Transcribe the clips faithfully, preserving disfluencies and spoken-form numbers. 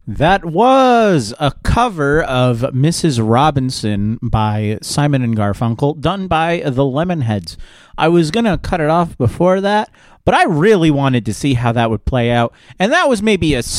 That was a cover of Missus Robinson by Simon and Garfunkel, done by the Lemonheads. I was going to cut it off before that, but I really wanted to see how that would play out. And that was maybe a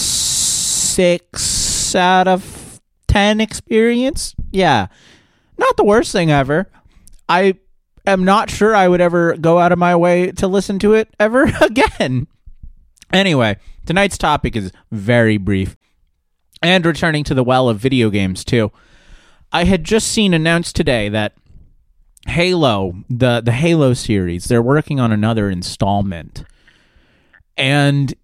six out of ten experience. Yeah, not the worst thing ever. I am not sure I would ever go out of my way to listen to it ever again. Anyway, tonight's topic is very brief. And returning to the well of video games, too. I had just seen announced today that Halo, the, the Halo series, they're working on another installment. And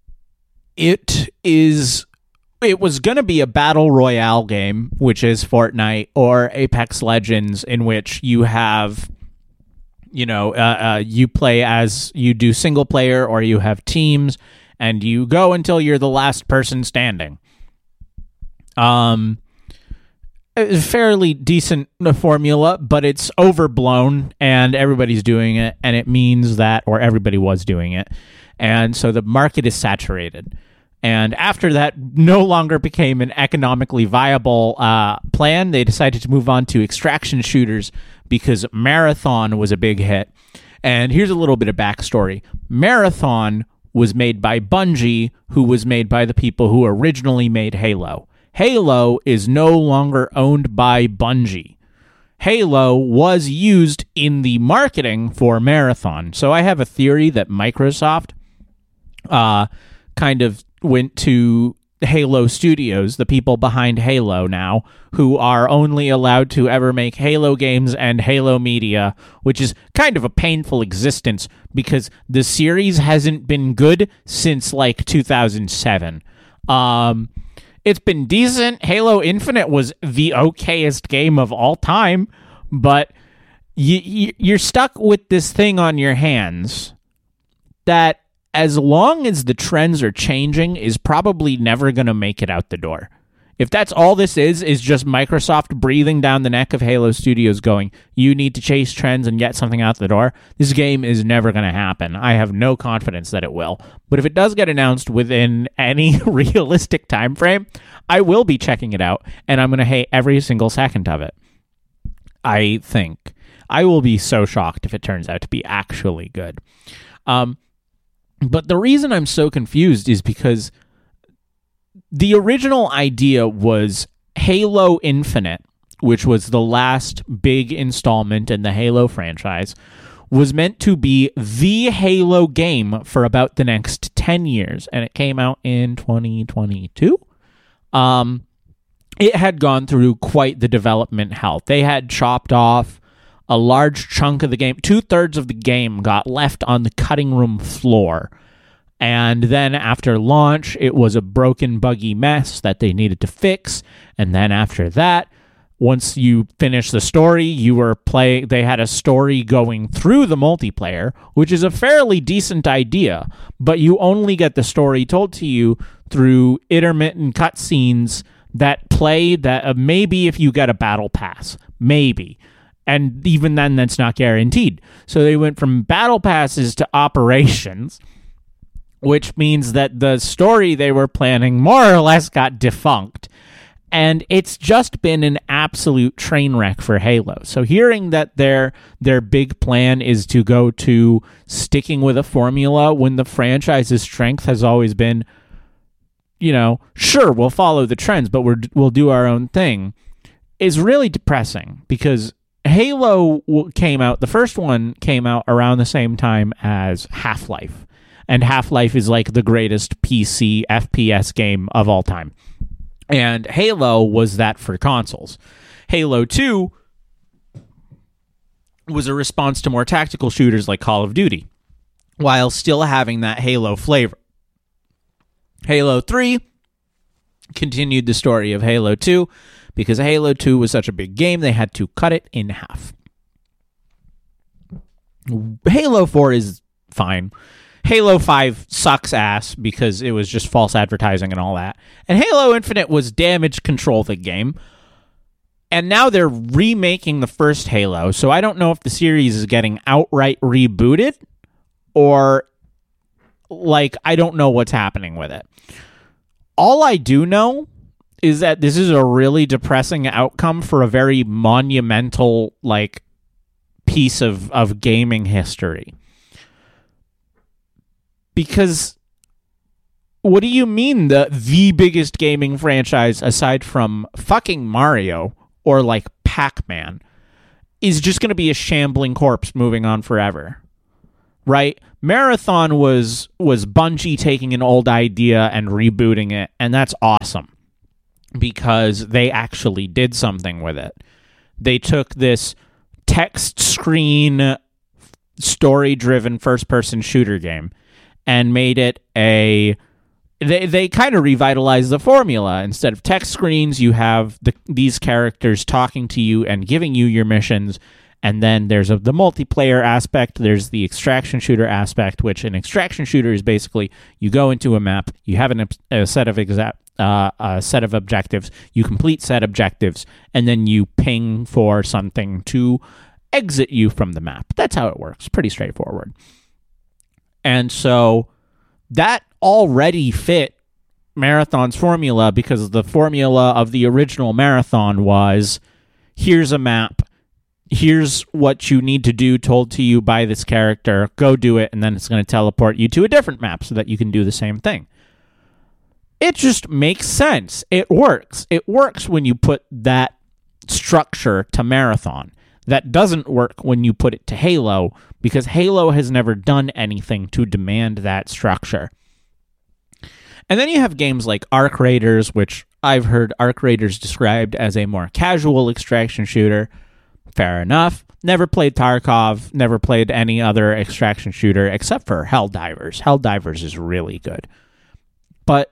it is... It was going to be a battle royale game, which is Fortnite, or Apex Legends, in which you have... You know, uh, uh, you play as... You do single player, or you have teams, and you go until you're the last person standing. Um, a fairly decent formula, but it's overblown and everybody's doing it, and it means that, or everybody was doing it, and so the market is saturated. And after that no longer became an economically viable uh, plan, they decided to move on to extraction shooters because Marathon was a big hit. And here's a little bit of backstory. Marathon was made by Bungie, who was made by the people who originally made Halo. Halo is no longer owned by Bungie. Halo was used in the marketing for Marathon. So I have a theory that Microsoft uh, kind of went to Halo Studios, the people behind Halo now, who are only allowed to ever make Halo games and Halo media, which is kind of a painful existence because the series hasn't been good since like two thousand seven. Um... It's been decent. Halo Infinite was the okayest game of all time, but you, you, you're stuck with this thing on your hands that, as long as the trends are changing, is probably never going to make it out the door. If that's all this is, is just Microsoft breathing down the neck of Halo Studios going, you need to chase trends and get something out the door, this game is never going to happen. I have no confidence that it will. But if it does get announced within any realistic time frame, I will be checking it out, and I'm going to hate every single second of it. I think. I will be so shocked if it turns out to be actually good. Um, but the reason I'm so confused is because the original idea was Halo Infinite, which was the last big installment in the Halo franchise, was meant to be the Halo game for about the next ten years, and it came out in twenty twenty-two. Um, it had gone through quite the development hell. They had chopped off a large chunk of the game. Two-thirds of the game got left on the cutting room floor. And then after launch, it was a broken, buggy mess that they needed to fix. And then after that, once you finish the story, you were playing. They had a story going through the multiplayer, which is a fairly decent idea, but you only get the story told to you through intermittent cutscenes that play. That uh, maybe if you get a battle pass, maybe. And even then, that's not guaranteed. So they went from battle passes to operations, which means that the story they were planning more or less got defunct. And it's just been an absolute train wreck for Halo. So hearing that their their big plan is to go to sticking with a formula when the franchise's strength has always been, you know, sure, we'll follow the trends, but we're, we'll do our own thing, is really depressing because Halo came out, the first one came out around the same time as Half-Life. And Half-Life is like the greatest P C F P S game of all time. And Halo was that for consoles. Halo two was a response to more tactical shooters like Call of Duty, while still having that Halo flavor. Halo three continued the story of Halo two, because Halo two was such a big game, they had to cut it in half. Halo four is fine. Halo five sucks ass because it was just false advertising and all that. And Halo Infinite was damage control the game. And now they're remaking the first Halo, so I don't know if the series is getting outright rebooted or, like, I don't know what's happening with it. All I do know is that this is a really depressing outcome for a very monumental, like, piece of, of gaming history. Because what do you mean the the biggest gaming franchise aside from fucking Mario or like Pac-Man is just going to be a shambling corpse moving on forever? Right? Marathon was was Bungie taking an old idea and rebooting it, and that's awesome because they actually did something with it. They took this text screen story-driven first-person shooter game and made it a... They they kind of revitalized the formula. Instead of text screens, you have the, these characters talking to you and giving you your missions, and then there's a, the multiplayer aspect, there's the extraction shooter aspect, which an extraction shooter is basically you go into a map, you have an, a set of exa- uh, a set of objectives, you complete said objectives, and then you ping for something to exit you from the map. That's how it works. Pretty straightforward. And so that already fit Marathon's formula because the formula of the original Marathon was, here's a map, here's what you need to do told to you by this character, go do it, and then it's going to teleport you to a different map so that you can do the same thing. It just makes sense. It works. It works when you put that structure to Marathon. That doesn't work when you put it to Halo, because Halo has never done anything to demand that structure. And then you have games like Arc Raiders, which I've heard Arc Raiders described as a more casual extraction shooter. Fair enough. Never played Tarkov, never played any other extraction shooter except for Helldivers. Helldivers is really good. But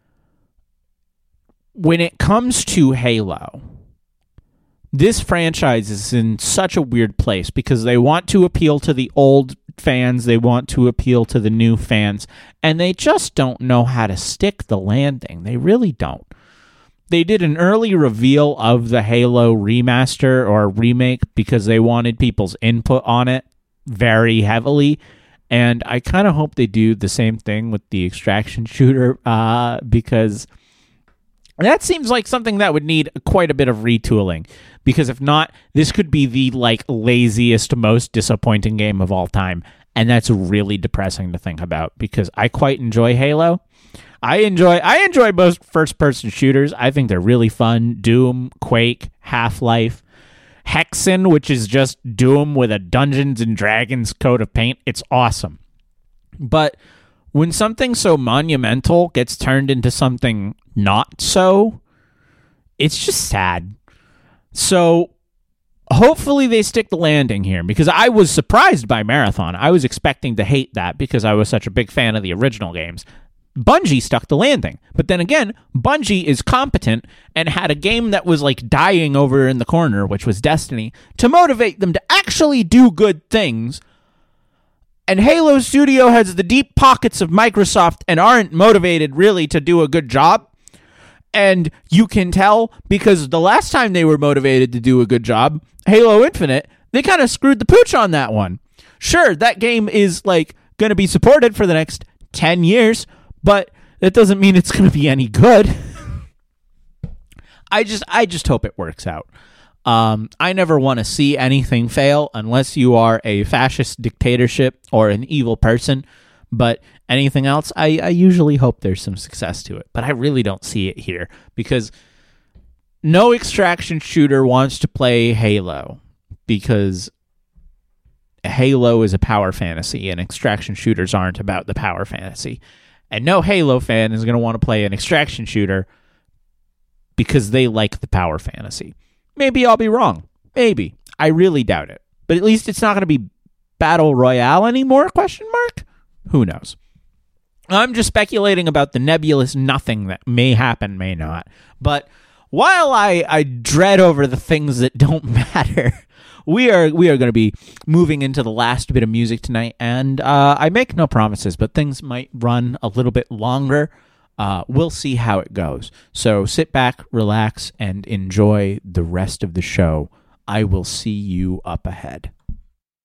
when it comes to Halo, this franchise is in such a weird place because they want to appeal to the old fans, they want to appeal to the new fans, and they just don't know how to stick the landing. They really don't. They did an early reveal of the Halo remaster or remake because they wanted people's input on it very heavily, and I kind of hope they do the same thing with the extraction shooter uh, because that seems like something that would need quite a bit of retooling, because if not, this could be the like laziest, most disappointing game of all time, and that's really depressing to think about because I quite enjoy Halo. I enjoy I enjoy most first-person shooters. I think they're really fun. Doom, Quake, Half-Life, Hexen, which is just Doom with a Dungeons and Dragons coat of paint. It's awesome. But when something so monumental gets turned into something not so, it's just sad. So hopefully they stick the landing here, because I was surprised by Marathon. I was expecting to hate that because I was such a big fan of the original games. Bungie stuck the landing. But then again, Bungie is competent and had a game that was like dying over in the corner, which was Destiny, to motivate them to actually do good things. And Halo Studio has the deep pockets of Microsoft and aren't motivated really to do a good job. And you can tell because the last time they were motivated to do a good job, Halo Infinite, they kind of screwed the pooch on that one. Sure, that game is like going to be supported for the next ten years, but that doesn't mean it's going to be any good. I just I just hope it works out. Um, I never want to see anything fail unless you are a fascist dictatorship or an evil person. But anything else, I, I usually hope there's some success to it. But I really don't see it here because no extraction shooter wants to play Halo because Halo is a power fantasy and extraction shooters aren't about the power fantasy. And no Halo fan is going to want to play an extraction shooter because they like the power fantasy. Maybe I'll be wrong. Maybe. I really doubt it. But at least it's not going to be Battle Royale anymore, question mark? Who knows? I'm just speculating about the nebulous nothing that may happen, may not. But while I, I dread over the things that don't matter, we are we are going to be moving into the last bit of music tonight. And uh, I make no promises, but things might run a little bit longer. Uh, we'll see how it goes. So sit back, relax, and enjoy the rest of the show. I will see you up ahead.